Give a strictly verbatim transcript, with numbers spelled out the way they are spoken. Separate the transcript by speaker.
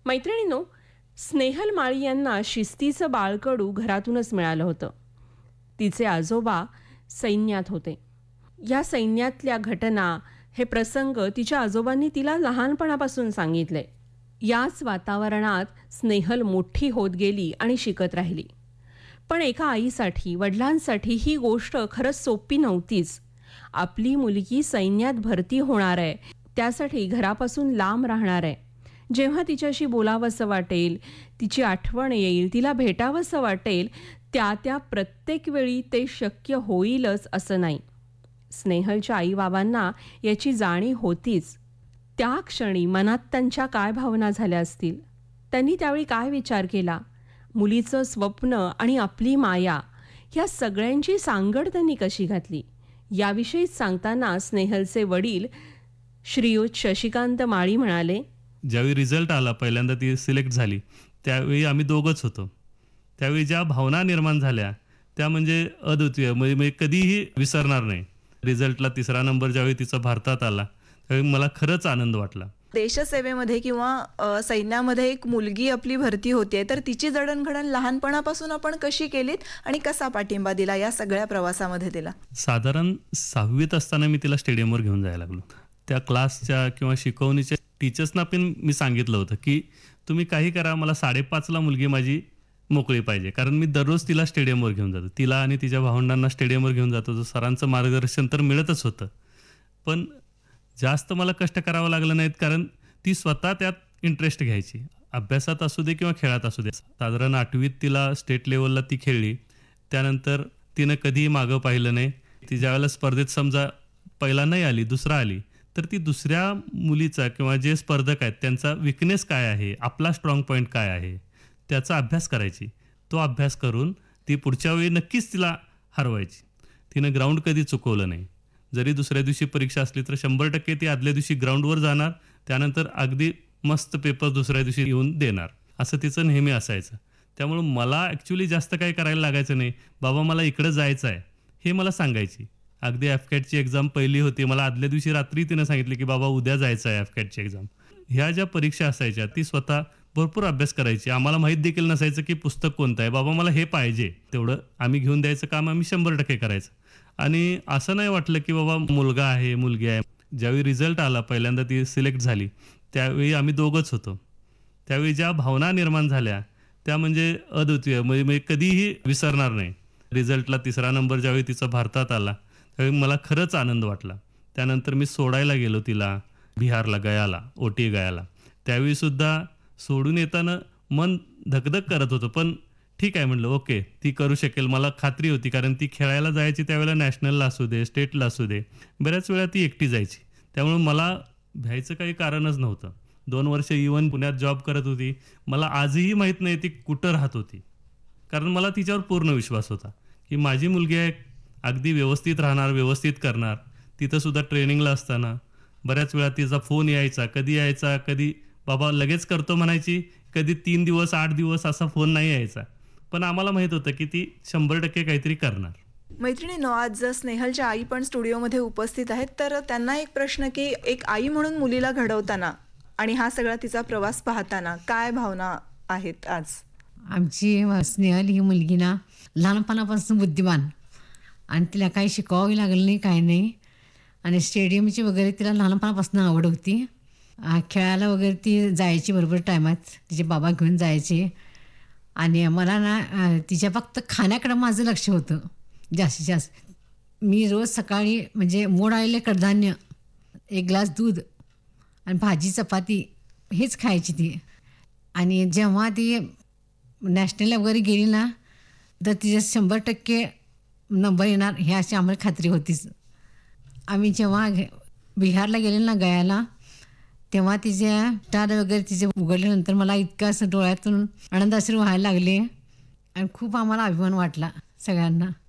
Speaker 1: मैत्रिणींनो, स्नेहल माळी यांना शिस्तीचं बाळकडू घरातूनच मिळालं होतं. तिचे आजोबा सैन्यात होते. या सैन्यातल्या घटना, हे प्रसंग तिच्या आजोबांनी तिला लहानपणापासून सांगितले. याच वातावरणात स्नेहल मोठी होत गेली आणि शिकत राहिली. पण एका आईसाठी, वडिलांसाठी ही गोष्ट खरंच सोपी नव्हतीच. आपली मुलगी सैन्यात भरती होणार आहे, त्यासाठी घरापासून लांब राहणार आहे. जेव्हा तिच्याशी बोलावंसं वाटेल, तिची आठवण येईल, तिला भेटावंसं वाटेल, त्या त्या प्रत्येक वेळी ते शक्य होईलच असं नाही. स्नेहलच्या आईबाबांना याची जाणीव होतीच. त्या क्षणी मनात त्यांच्या काय भावना झाल्या असतील, त्यांनी त्यावेळी काय विचार केला, मुलीचं स्वप्न आणि आपली माया या सगळ्यांची सांगड त्यांनी कशी घातली, याविषयीच सांगताना स्नेहलचे वडील श्रीयुत शशिकांत माळी म्हणाले,
Speaker 2: ज्यावेळी रिझल्ट आला, पहिल्यांदा ती सिलेक्ट झाली, त्यावेळी आम्ही दोघंच होतो. त्यावेळी ज्या भावना निर्माण झाल्या त्या म्हणजे अद्वितीय, म्हणजे मी कधीही विसरणार नाही. रिझल्टला तिसरा नंबर ज्यावेळी तिचा भारतात आला, त्यावेळी मला खरंच आनंद वाटला.
Speaker 3: देशसेवेमध्ये किंवा अ, सैन्यामध्ये एक मुलगी आपली भरती होते, तर तिची जडणघडण लहानपणापासून आपण कशी केलीत आणि कसा पाठिंबा दिला या सगळ्या प्रवासामध्ये तिला?
Speaker 2: साधारण सहावीत असताना मी तिला स्टेडियमवर घेऊन जायला लागलो. त्या क्लासच्या किंवा शिकवणीच्या टीचर्सना पण मी सांगितलं होतं की तुम्ही काही करा, मला साडेपाचला मुलगी माझी मोकळी पाहिजे. कारण मी दररोज तिला स्टेडियमवर घेऊन जातो, तिला आणि तिच्या भावंडांना स्टेडियमवर घेऊन जातो. तर सरांचं मार्गदर्शन तर मिळतच होतं, पण जास्त मला कष्ट करावं लागलं नाहीत, कारण ती स्वतः त्यात इंटरेस्ट घ्यायची, अभ्यासात असू दे किंवा खेळात असू दे. साधारण आठवीत तिला स्टेट लेवलला ती खेळली. त्यानंतर तिनं कधीही मागं पाहिलं नाही. ती ज्यावेळेला स्पर्धेत समजा पहिला नाही आली, दुसरा आली, तर ती दुसऱ्या मुलीचा किंवा जे स्पर्धक आहेत त्यांचा विकनेस काय आहे, आपला स्ट्रॉंग पॉईंट काय आहे, त्याचा अभ्यास करायची. तो अभ्यास करून ती पुढच्या वेळी नक्कीच तिला हरवायची. तिनं ग्राउंड कधी चुकवलं नाही. जरी दुसऱ्या दिवशी परीक्षा असली तर शंभर टक्के ती आदल्या दिवशी ग्राउंडवर जाणार, त्यानंतर अगदी मस्त पेपर दुसऱ्या दिवशी येऊन देणार, असं तिचं नेहमी असायचं. त्यामुळं मला ॲक्च्युली जास्त काही करायला लागायचं नाही. बाबा मला इकडं जायचं आहे हे मला सांगायची. अगदी एफकॅटची एक्झाम पहिली होती, मला आदल्या दिवशी रात्री तिनं सांगितलं की बाबा उद्या जायचं आहे एफकॅटची एक्झाम. ह्या ज्या परीक्षा असायच्या ती स्वतः भरपूर अभ्यास करायची. आम्हाला माहीत देखील नसायचं की पुस्तक कोणतं आहे. बाबा मला हे पाहिजे, तेवढं आम्ही घेऊन द्यायचं काम आम्ही शंभर टक्के करायचं. आणि असं नाही वाटलं की बाबा मुलगा आहे मुलगी आहे. ज्यावेळी रिझल्ट आला, पहिल्यांदा ती सिलेक्ट झाली, त्यावेळी आम्ही दोघंच होतो. त्यावेळी ज्या भावना निर्माण झाल्या त्या म्हणजे अद्वितीय, म्हणजे मी कधीही विसरणार नाही. रिझल्टला तिसरा नंबर ज्यावेळी तिचा भारतात आला, त्यावेळी मला खरंच आनंद वाटला. त्यानंतर मी सोडायला गेलो तिला बिहारला, गयाला, ओटी गयाला. त्यावेळीसुद्धा सोडून येताना मन धकधक करत होतं, पण ठीक आहे म्हणलं, ओके ती करू शकेल, मला खात्री होती. कारण ती खेळायला जायची त्यावेळेला, नॅशनलला असू दे, स्टेटला असू दे, बऱ्याच वेळा ती एकटी जायची. त्यामुळे मला भ्यायचं काही कारणच नव्हतं. दोन वर्ष इवन पुण्यात जॉब करत होती. मला आजही माहीत नाही ती कुठं राहत होती, कारण मला तिच्यावर पूर्ण विश्वास होता की माझी मुलगी आहे, अगदी व्यवस्थित राहणार, व्यवस्थित करणार. तिथंसुद्धा ट्रेनिंगला असताना बऱ्याच वेळा तिचा फोन यायचा, कधी यायचा, कधी बाबा लगेच करतो म्हणायची, कधी तीन दिवस आठ दिवस असा फोन नाही यायचा. पण आम्हाला माहीत होतं की ती शंभर टक्के काहीतरी करणार.
Speaker 3: मैत्रिणींनो, आज स्नेहलच्या आई पण स्टुडिओमध्ये उपस्थित आहेत, तर त्यांना एक प्रश्न की एक आई म्हणून मुलीला घडवताना आणि हा सगळा तिचा प्रवास पाहताना काय भावना आहेत आज?
Speaker 4: आमची स्नेहल ही मुलगी ना लहानपणापासून बुद्धिमान, आणि तिला काही शिकवावी लागलं नाही, काही नाही. आणि स्टेडियमची वगैरे तिला लहानपणापासून आवड होती. खेळायला वगैरे ती जायची बरोबर टायमात, तिचे बाबा घेऊन जायचे. आणि मला ना तिच्या फक्त खाण्याकडं माझं लक्ष होतं जास्तीत जास्त. मी रोज सकाळी म्हणजे मोड आलेले कडधान्य, एक ग्लास दूध आणि भाजी चपाती हेच खायची ती. आणि जेव्हा ती नॅशनलला वगैरे गेली ना, तर तिच्या शंभर टक्के नंबर येणार हे अशी आम्हाला खात्री होतीच. आम्ही जेव्हा बिहारला गेले ना, गयाला, तेव्हा तिच्या स्टार वगैरे तिचे उघडल्यानंतर मला इतकं असं डोळ्यातून आनंद अश्रू व्हायला लागले आणि खूप आम्हाला अभिमान वाटला सगळ्यांना.